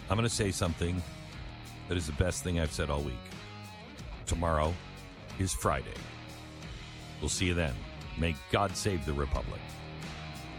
I'm going to say something that is the best thing I've said all week. Tomorrow is Friday. We'll see you then. May God save the Republic.